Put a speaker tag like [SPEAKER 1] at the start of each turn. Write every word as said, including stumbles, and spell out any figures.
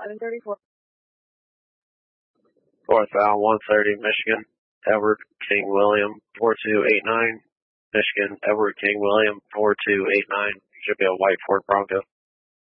[SPEAKER 1] eleven thirty-four.
[SPEAKER 2] Northbound one thirty, Michigan, Edward King William, four two eight nine. Michigan, Edward King William, four two eight nine. Should be a white Ford Bronco.